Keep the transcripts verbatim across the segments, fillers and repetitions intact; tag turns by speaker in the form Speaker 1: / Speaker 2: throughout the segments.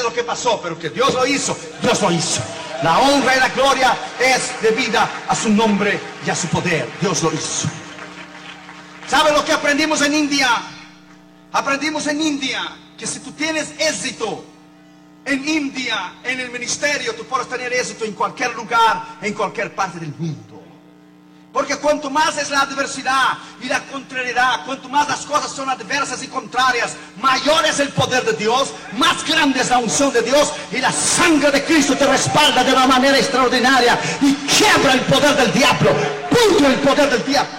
Speaker 1: lo que pasó, pero que Dios lo hizo, Dios lo hizo. La honra y la gloria es debida a su nombre y a su poder. Dios lo hizo. ¿Sabe lo que aprendimos en India? Aprendimos en India que si tú tienes éxito en India, en el ministerio, tú puedes tener éxito en cualquier lugar, en cualquier parte del mundo. Porque cuanto más es la adversidad y la contrariedad, cuanto más las cosas son adversas y contrarias, mayor es el poder de Dios, más grande es la unción de Dios, y la sangre de Cristo te respalda de una manera extraordinaria y quiebra el poder del diablo, punto el poder del diablo.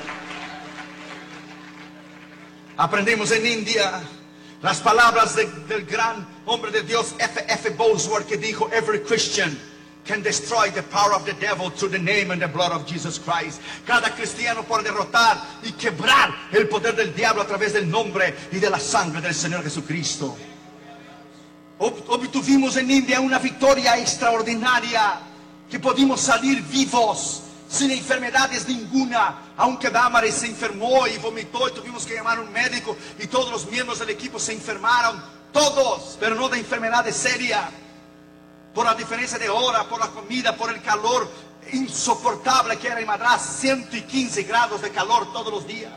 Speaker 1: Aprendimos en India las palabras de, del gran hombre de Dios F F Bosworth, que dijo: every Christian can destroy the power of the devil through the name and the blood of Jesus Christ. Cada cristiano puede derrotar y quebrar el poder del diablo a través del nombre y de la sangre del Señor Jesucristo. Obtuvimos en India una victoria extraordinaria, que pudimos salir vivos, sin enfermedades ninguna, aunque Damaris se enfermó y vomitó y tuvimos que llamar a un médico y todos los miembros del equipo se enfermaron, todos, pero no de enfermedades serias, por la diferencia de hora, por la comida, por el calor insoportable que era en Madras, ciento quince grados de calor todos los días.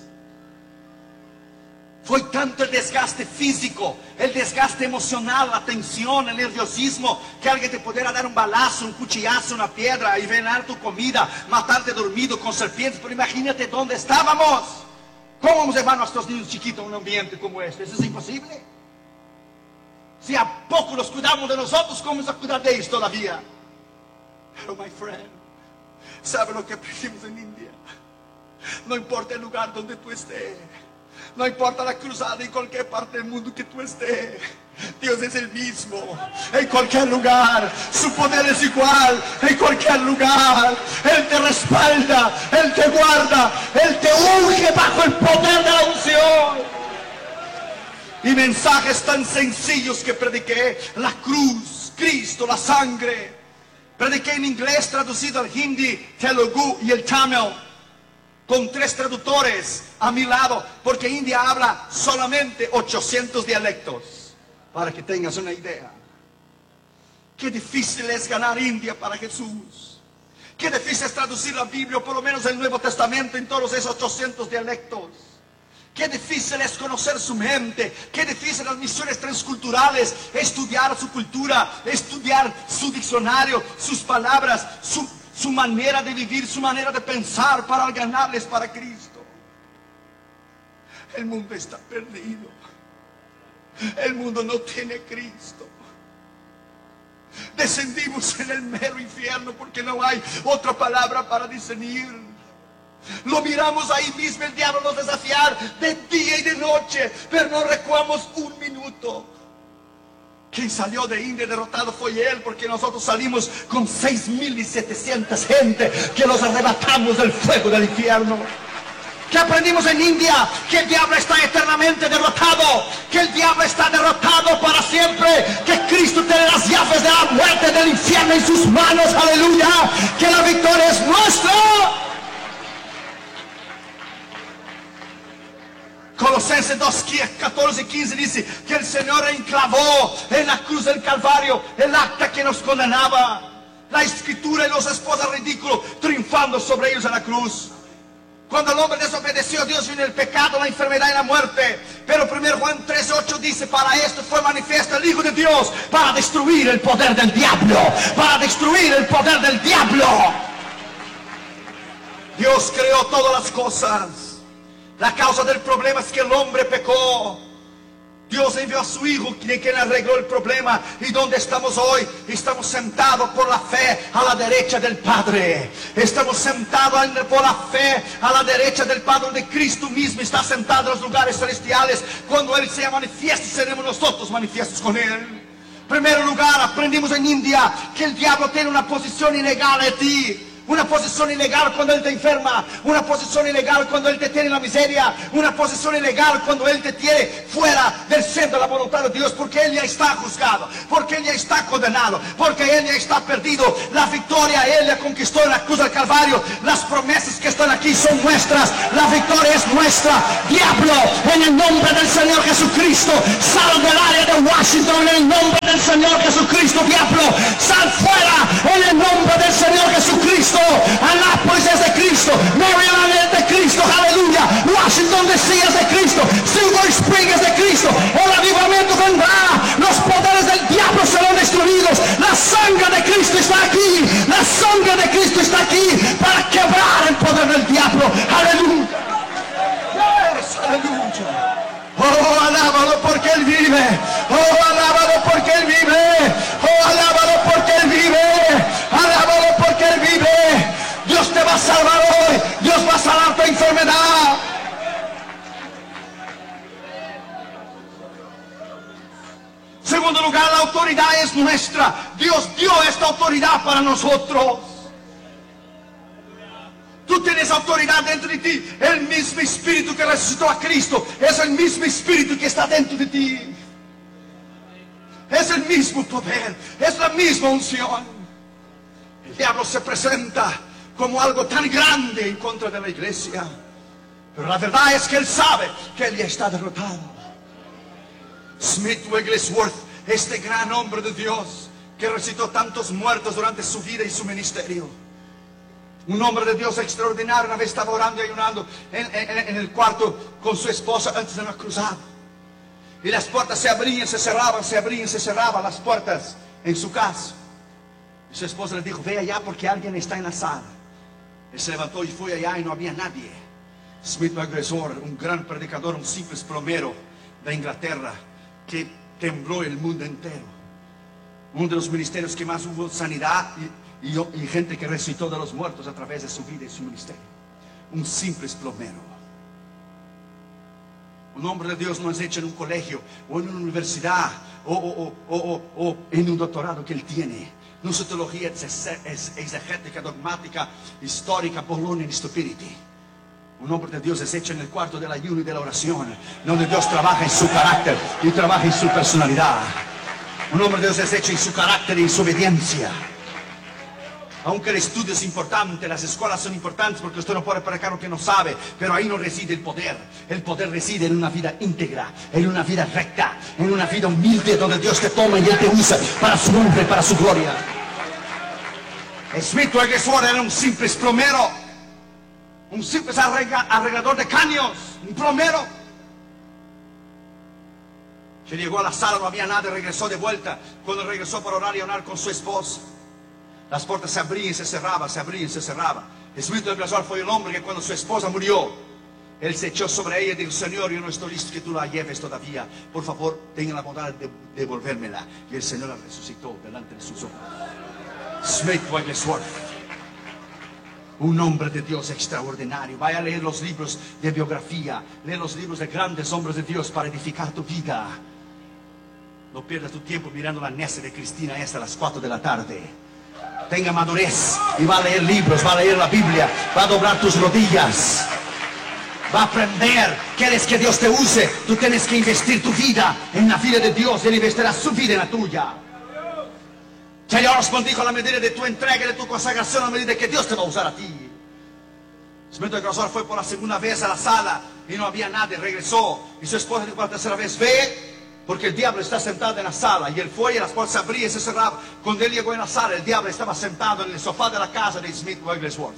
Speaker 1: Fue tanto el desgaste físico, el desgaste emocional, la tensión, el nerviosismo, que alguien te pudiera dar un balazo, un cuchillazo, una piedra y venar tu comida, matarte dormido con serpientes. Pero imagínate dónde estábamos. ¿Cómo vamos a llevar a nuestros niños chiquitos a un ambiente como este? Eso es imposible. Si a poco nos cuidamos de nosotros, ¿cómo vamos a cuidar de ellos todavía? Pero, my friend, ¿sabe lo que aprendimos en India? No importa el lugar donde tú estés, no importa la cruzada en cualquier parte del mundo que tú estés, Dios es el mismo en cualquier lugar. Su poder es igual en cualquier lugar. Él te respalda, Él te guarda, Él te unge bajo el poder de la unción. Y mensajes tan sencillos que prediqué: la cruz, Cristo, la sangre. Prediqué en inglés traducido al hindi, telugu y el tamil, con tres traductores a mi lado, porque India habla solamente ochocientos dialectos, para que tengas una idea. Qué difícil es ganar India para Jesús. Qué difícil es traducir la Biblia, o por lo menos el Nuevo Testamento, en todos esos ochocientos dialectos. Qué difícil es conocer su mente. Qué difícil las misiones transculturales, estudiar su cultura, estudiar su diccionario, sus palabras, su, su manera de vivir, su manera de pensar, para ganarles para Cristo. El mundo está perdido. El mundo no tiene Cristo. Descendimos en el mero infierno, porque no hay otra palabra para discernir. Lo miramos ahí mismo, el diablo nos desafiar de día y de noche, pero no recuamos un minuto. Quien salió de India derrotado fue Él, porque nosotros salimos con seis mil setecientos gente que los arrebatamos del fuego del infierno. ¿Qué aprendimos en India? Que el diablo está eternamente derrotado, que el diablo está derrotado para siempre, que Cristo tiene las llaves de la muerte, del infierno en sus manos. Aleluya, que la victoria es nuestra. Colosenses dos, catorce y quince dice que el Señor enclavó en la cruz del Calvario el acta que nos condenaba, la escritura y los esposas ridículos, triunfando sobre ellos en la cruz. Cuando el hombre desobedeció a Dios, vino el pecado, la enfermedad y la muerte. Pero primero Juan tres, ocho dice: para esto fue manifiesto el Hijo de Dios, para destruir el poder del diablo, para destruir el poder del diablo. Dios creó todas las cosas. La causa del problema es que el hombre pecó. Dios envió a su Hijo, quien arregló el problema. ¿Y dónde estamos hoy? Estamos sentados por la fe a la derecha del Padre. Estamos sentados por la fe a la derecha del Padre, donde Cristo mismo está sentado en los lugares celestiales. Cuando Él sea manifiesto, seremos nosotros manifiestos con Él. En primer lugar, aprendimos en India que el diablo tiene una posición ilegal en ti. Una posición ilegal cuando Él te enferma, una posición ilegal cuando Él te tiene en la miseria, una posición ilegal cuando Él te tiene fuera del centro de la voluntad de Dios, porque Él ya está juzgado, porque Él ya está condenado, porque Él ya está perdido. La victoria Él la conquistó en la cruz del Calvario. Las promesas que están aquí son nuestras, la victoria es nuestra. Diablo, en el nombre del Señor Jesucristo, sal del área de Washington, en el nombre del Señor Jesucristo, diablo, sal fuera en el nombre del Señor Jesucristo. Anápolis es de Cristo, Maryland es de Cristo, aleluya. Washington D C es de Cristo, Silver Spring es de Cristo. El avivamiento vendrá, los poderes del diablo serán destruidos. La sangre de Cristo está aquí, la sangre de Cristo está aquí para quebrar el poder del diablo, aleluya. Yes, aleluya. Oh, alábalo porque Él vive. Oh, alábalo porque Él vive. Oh, alábalo porque Él vive. Alábalo porque Él vive. Dios te va a salvar hoy. Dios va a sanar tu enfermedad. Segundo lugar, la autoridad es nuestra. Dios dio esta autoridad para nosotros. Tú tienes autoridad dentro de ti. El mismo Espíritu que resucitó a Cristo es el mismo Espíritu que está dentro de ti. Es el mismo poder, es la misma unción. El diablo se presenta como algo tan grande en contra de la iglesia, pero la verdad es que él sabe que él ya está derrotado. Smith Wigglesworth, este gran hombre de Dios que resucitó tantos muertos durante su vida y su ministerio, un hombre de Dios extraordinario, una vez estaba orando y ayunando en, en, en el cuarto con su esposa antes de una cruzada. Y las puertas se abrían, se cerraban, se abrían, se cerraban las puertas en su casa. Y su esposa le dijo, ve allá porque alguien está en la sala. Él se levantó y fue allá y no había nadie. Smith Wigglesworth, un gran predicador, un simple plomero de Inglaterra que tembló el mundo entero. Uno de los ministerios que más hubo sanidad y, y, y gente que resucitó de los muertos a través de su vida y su ministerio. Un simple plomero. Un hombre de Dios no es hecho en un colegio o en una universidad o, o, o, o, o en un doctorado que él tiene. No su teología es exegética, dogmática, histórica, Bologna y Stupidity. Un hombre de Dios es hecho en el cuarto del ayuno y de la oración, donde Dios trabaja en su carácter y trabaja en su personalidad. Un hombre de Dios es hecho en su carácter y en su obediencia. Aunque el estudio es importante, las escuelas son importantes porque usted no puede predicar lo que no sabe, pero ahí no reside el poder. El poder reside en una vida íntegra, en una vida recta, en una vida humilde donde Dios te toma y Él te usa para su nombre, para su gloria. Smith Wigglesworth era un simple plomero, un simple arreglador de caños, un plomero. Que llegó a la sala, no había nada y regresó de vuelta. Cuando regresó para orar y orar con su esposa, las puertas se abrían y se cerraban, se abrían y se cerraban. Smith Wigglesworth fue el hombre que cuando su esposa murió, él se echó sobre ella y dijo, Señor, yo no estoy listo que tú la lleves todavía. Por favor, tenga la bondad de devolvérmela. Y el Señor la resucitó delante de sus ojos. Smith Wigglesworth, un hombre de Dios extraordinario. Vaya a leer los libros de biografía, lee los libros de grandes hombres de Dios para edificar tu vida. No pierdas tu tiempo mirando la necia de Cristina esta a las cuatro de la tarde. Tenga madurez y va a leer libros, va a leer la Biblia, va a doblar tus rodillas, va a aprender. ¿Quieres que Dios te use? Tú tienes que investir tu vida en la vida de Dios. Él investirá su vida en la tuya. Señor Osborne dijo, a la medida de tu entrega, de tu consagración, a la medida que Dios te va a usar a ti. Smith Wigglesworth fue por la segunda vez a la sala y no había nadie. Regresó y su esposa dijo por la tercera vez, ve, porque el diablo está sentado en la sala. Y él fue y las puertas se abrían y se cerraban. Cuando él llegó en la sala, el diablo estaba sentado en el sofá de la casa de Smith Wigglesworth.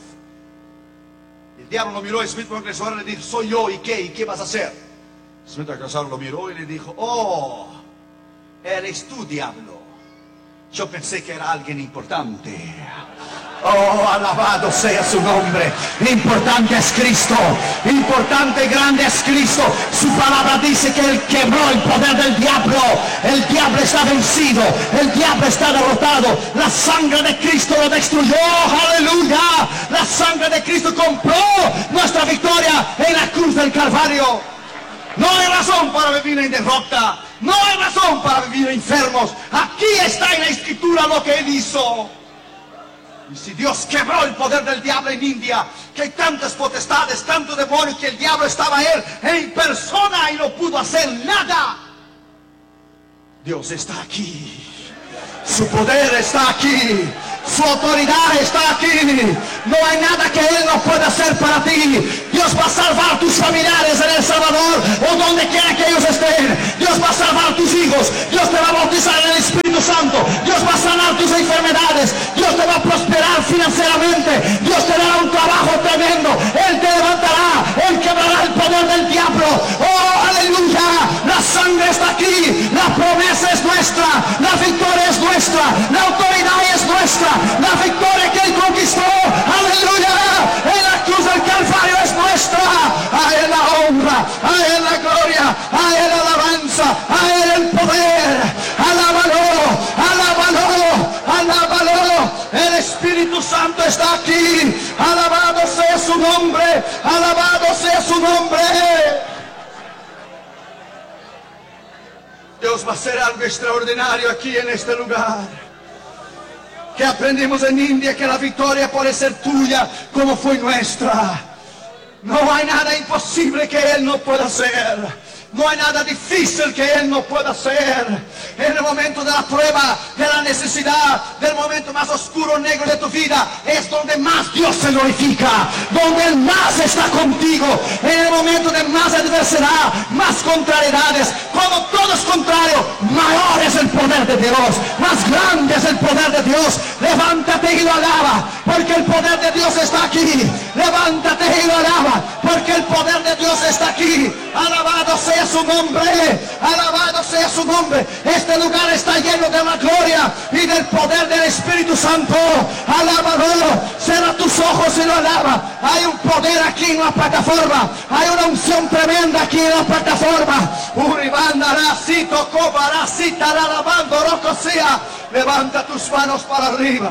Speaker 1: El diablo lo miró a Smith Wigglesworth y le dijo, soy yo, ¿y qué? ¿Y qué vas a hacer? Smith Wigglesworth lo miró y le dijo, oh, eres tú, diablo. Yo pensé que era alguien importante. Oh, alabado sea su nombre. Importante es Cristo. Importante y grande es Cristo. Su palabra dice que Él quebró el poder del diablo. El diablo está vencido. El diablo está derrotado. La sangre de Cristo lo destruyó. Aleluya. La sangre de Cristo compró nuestra victoria en la cruz del Calvario. No hay razón para vivir en derrota. No hay razón para vivir enfermos. Aquí está en la Escritura lo que Él hizo. Y si Dios quebró el poder del diablo en India, que hay tantas potestades, tanto demonio, que el diablo estaba Él en persona y no pudo hacer nada. Dios está aquí. Su poder está aquí. Su autoridad está aquí. No hay nada que Él no pueda hacer para ti. Dios va a salvar tus familiares en El Salvador o donde quiera que ellos estén. Dios va a salvar tus hijos. Dios te va a bautizar en el Espíritu financieramente. Dios te dará un trabajo tremendo. Él te levantará, Él quebrará el poder del diablo. Oh, aleluya, la sangre está aquí, la promesa es nuestra, la victoria es nuestra, la autoridad es nuestra, la victoria que Él conquistó, aleluya, en la cruz del Calvario es nuestra. A Él la honra, a Él la gloria, a Él la alabanza, a Él el poder. Alábalo, alábalo, alábalo. El Espíritu Santo está aquí. Alabado sea su nombre, alabado sea su nombre. Dios va a hacer algo extraordinario aquí en este lugar. Que aprendimos en India que la victoria puede ser tuya como fue nuestra. No hay nada imposible que Él no pueda hacer. No hay nada difícil que Él no pueda hacer. En el momento de la prueba, de la necesidad, del momento más oscuro, negro de tu vida, es donde más Dios se glorifica, donde Él más está contigo. En el momento de más adversidad, más contrariedades, cuando todo es contrario, mayor es el poder de Dios, más grande es el poder de Dios. Levántate y lo alaba, porque el poder de Dios está aquí. Levántate y lo alaba, porque el poder de Dios está aquí. Alabado sea su nombre, alabado sea su nombre. Este lugar está lleno de la gloria y del poder del Espíritu Santo. Alábalo, cierra tus ojos y lo alaba. Hay un poder aquí en la plataforma, hay una unción tremenda aquí en la plataforma. Uribandaracito, cobaracita, alabando, rocosea. Levanta tus manos para arriba,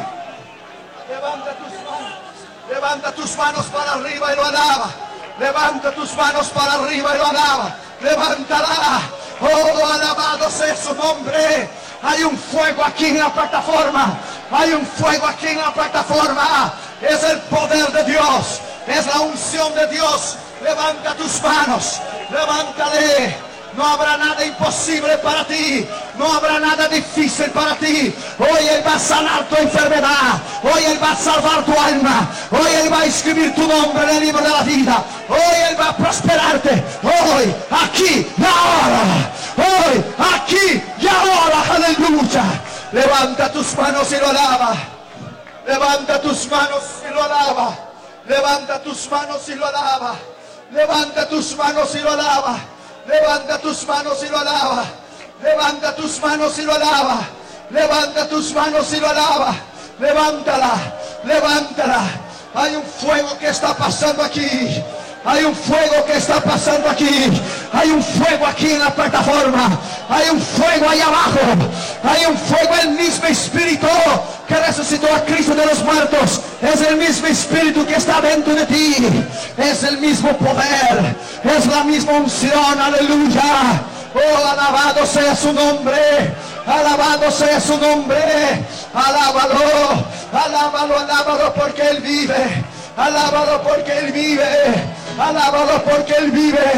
Speaker 1: levanta tus manos, levanta tus manos para arriba y lo alaba. Levanta tus manos para arriba y lo alaba. Levántala. Oh, alabado sea su nombre. Hay un fuego aquí en la plataforma. Hay un fuego aquí en la plataforma. Es el poder de Dios. Es la unción de Dios. Levanta tus manos. Levántale. No habrá nada imposible para ti. No habrá nada difícil para ti. Hoy Él va a sanar tu enfermedad. Hoy Él va a salvar tu alma. Hoy Él va a escribir tu nombre en el libro de la vida. Hoy Él va a prosperarte. Hoy, aquí y ahora. Hoy, aquí y ahora. Aleluya. Levanta tus manos y lo alaba. Levanta tus manos y lo alaba. Levanta tus manos y lo alaba. Levanta tus manos y lo alaba. Levanta tus manos y lo alaba. Levanta tus manos y lo alaba. Levanta tus manos y lo alaba. Levántala, levántala. Hay un fuego que está pasando aquí. Hay un fuego que está pasando aquí. Hay un fuego aquí en la plataforma. Hay un fuego ahí abajo. Hay un fuego, el mismo Espíritu que resucitó a Cristo de los muertos. Es el mismo Espíritu que está dentro de ti. Es el mismo poder. Es la misma unción. Aleluya. Oh, alabado sea su nombre. Alabado sea su nombre. Alábalo. Alábalo, alábalo porque Él vive. Alábalo porque Él vive. Alábalo porque Él vive.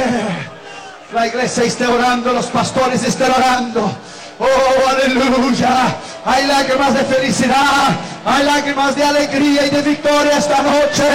Speaker 1: La iglesia está orando, los pastores están orando. Oh, aleluya. Hay lágrimas de felicidad. Hay lágrimas de alegría y de victoria esta noche.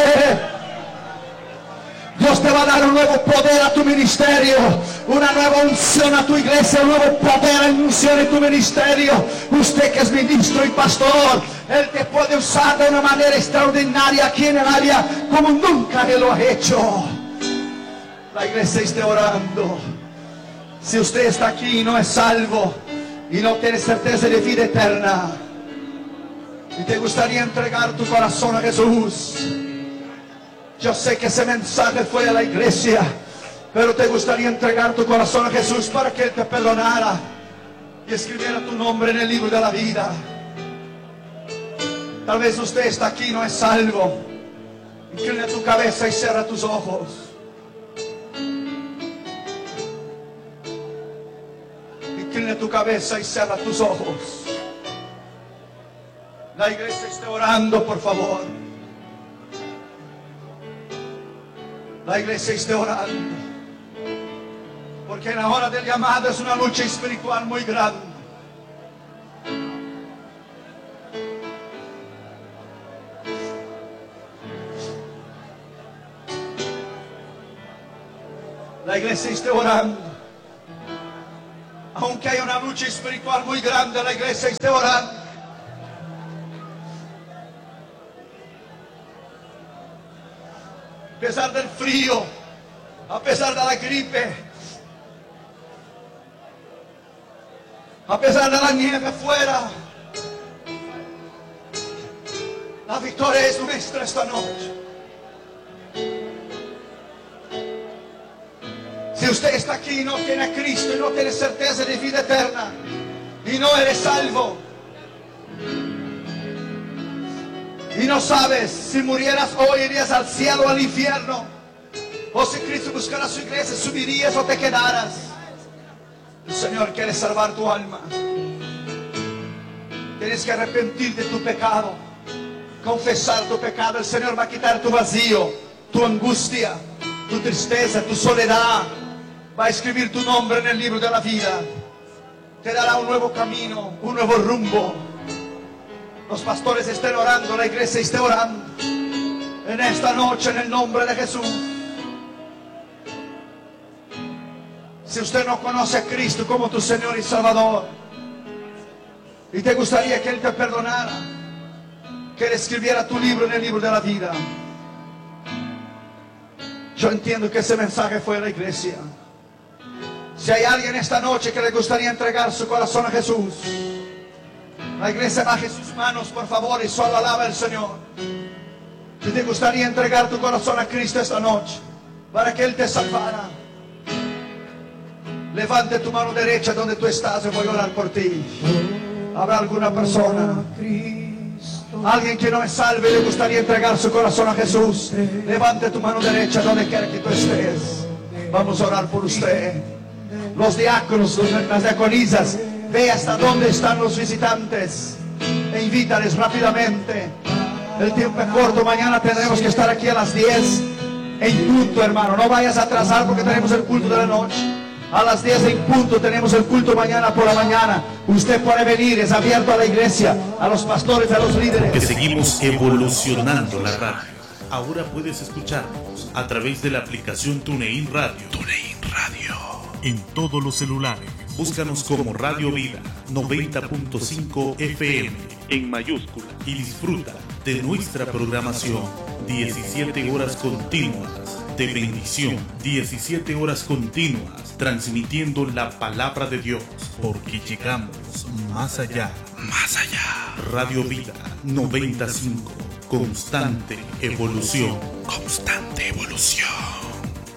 Speaker 1: Dios te va a dar un nuevo poder a tu ministerio, una nueva unción a tu iglesia, un nuevo poder en unción en tu ministerio. Usted que es ministro y pastor, Él te puede usar de una manera extraordinaria aquí en el área como nunca Él lo ha hecho. La iglesia está orando. Si usted está aquí y no es salvo y no tiene certeza de vida eterna y te gustaría entregar tu corazón a Jesús, yo sé que ese mensaje fue a la iglesia, pero te gustaría entregar tu corazón a Jesús para que Él te perdonara y escribiera tu nombre en el libro de la vida. Tal vez usted está aquí y no es salvo. Inclina tu cabeza y cierra tus ojos. Inclina tu cabeza y cierra tus ojos. La iglesia está orando, por favor. La iglesia está orando, porque en la hora del llamado es una lucha espiritual muy grande. La iglesia está orando, aunque hay una lucha espiritual muy grande, la iglesia está orando. a pesar del frío, a pesar de la gripe, a pesar de la nieve afuera, la victoria es nuestra esta noche. Si usted está aquí y no tiene a Cristo y no tiene certeza de vida eterna y no eres salvo y no sabes si murieras hoy irías al cielo o al infierno, o si Cristo buscara su iglesia subirías o te quedaras, el Señor quiere salvar tu alma. Tienes que arrepentir de tu pecado, confesar tu pecado. El Señor va a quitar tu vacío, tu angustia, tu tristeza, tu soledad. Va a escribir tu nombre en el libro de la vida. Te dará un nuevo camino, un nuevo rumbo. Los pastores estén orando, la iglesia esté orando en esta noche en el nombre de Jesús. Si usted no conoce a Cristo como tu Señor y Salvador y te gustaría que Él te perdonara, que Él escribiera tu libro en el libro de la vida, yo entiendo que ese mensaje fue a la iglesia. Si hay alguien esta noche que le gustaría entregar su corazón a Jesús, la iglesia baje sus manos por favor y solo alaba al Señor. Si te gustaría entregar tu corazón a Cristo esta noche para que Él te salvara, levante tu mano derecha donde tú estás y voy a orar por ti. ¿Habrá alguna persona, alguien que no es salvo y le gustaría entregar su corazón a Jesús? Levante tu mano derecha donde quiera que tú estés. Vamos a orar por usted. Los diáconos, las diaconisas, ve hasta dónde están los visitantes e invítales rápidamente. El tiempo es corto, mañana tendremos que estar aquí a las diez en punto, hermano. No vayas a atrasar porque tenemos el culto de la noche. A las diez en punto tenemos el culto mañana por la mañana. Usted puede venir, es abierto a la iglesia, a los pastores, a los líderes.
Speaker 2: Que seguimos evolucionando la radio. Ahora puedes escucharnos a través de la aplicación TuneIn Radio. TuneIn Radio. En todos los celulares. Búscanos como Radio Vida noventa punto cinco F M en mayúscula y disfruta de nuestra programación. diecisiete horas continuas de bendición. diecisiete horas continuas transmitiendo la palabra de Dios. Porque llegamos más allá. Más allá. Radio Vida noventa y cinco. Constante evolución. Constante evolución.